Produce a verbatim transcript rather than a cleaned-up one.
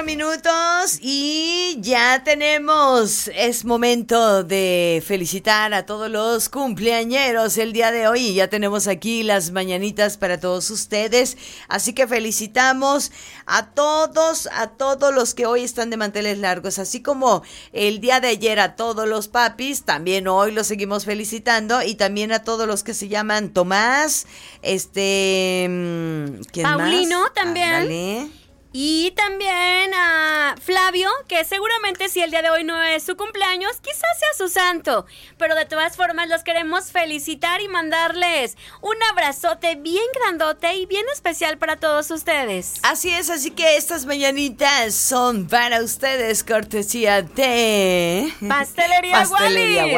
cuatro minutos y ya tenemos, es momento de felicitar a todos los cumpleañeros el día de hoy y ya tenemos aquí las mañanitas para todos ustedes, así que felicitamos a todos, a todos los que hoy están de manteles largos, así como el día de ayer a todos los papis, también hoy los seguimos felicitando y también a todos los que se llaman Tomás, este, ¿quién Paulino más? también. Ándale. Y también a Flavio, que seguramente si el día de hoy no es su cumpleaños, quizás sea su santo. Pero de todas formas los queremos felicitar y mandarles un abrazote bien grandote y bien especial para todos ustedes. Así es, así que estas mañanitas son para ustedes, cortesía de... Pastelería, Pastelería Wally.